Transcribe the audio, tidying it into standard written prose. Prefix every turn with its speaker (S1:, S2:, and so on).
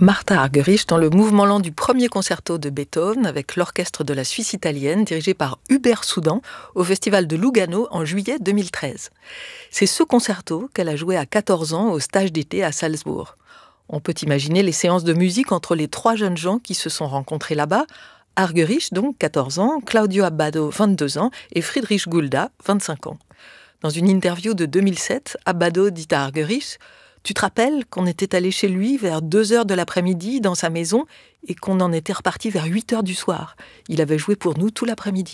S1: Martha Argerich dans le mouvement lent du premier concerto de Beethoven avec l'orchestre de la Suisse italienne dirigé par Hubert Soudan au festival de Lugano en juillet 2013. C'est ce concerto qu'elle a joué à 14 ans au stage d'été à Salzbourg. On peut imaginer les séances de musique entre les trois jeunes gens qui se sont rencontrés là-bas. Argerich, donc 14 ans, Claudio Abbado, 22 ans et Friedrich Gulda, 25 ans. Dans une interview de 2007, Abbado dit à Argerich: « Tu te rappelles qu'on était allé chez lui vers 2h de l'après-midi dans sa maison et qu'on en était reparti vers 8h du soir. Il avait joué pour nous tout l'après-midi. »